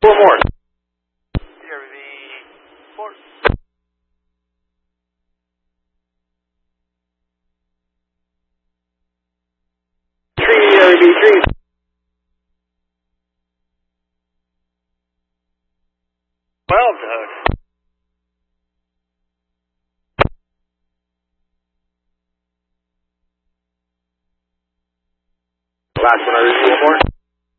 Four more. DRV 4. Tree, DRV 3. Doug. Last one, one more.